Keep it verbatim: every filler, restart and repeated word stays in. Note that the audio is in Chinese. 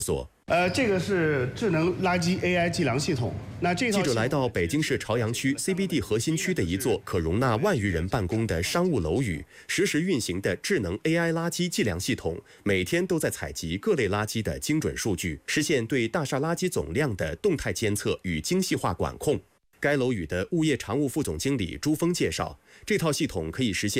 所。 呃，这个是智能垃圾 A I 计量系统。那这套记者来到北京市朝阳区 C B D 核心区的一座可容纳万余人办公的商务楼宇，实时运行的智能 A I 垃圾计量系统，每天都在采集各类垃圾的精准数据，实现对大厦垃圾总量的动态监测与精细化管控。该楼宇的物业常务副总经理朱峰介绍，这套系统可以实现